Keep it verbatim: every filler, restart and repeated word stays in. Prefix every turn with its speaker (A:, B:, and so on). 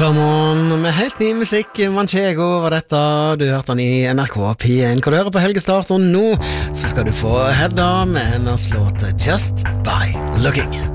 A: Ramon med helt ny musikk. Manchego var dette. Du hørte han i N R K P en. Hvor du hører på Helgestart, og nå så skal du få Hedda med hennes låt Just By Looking.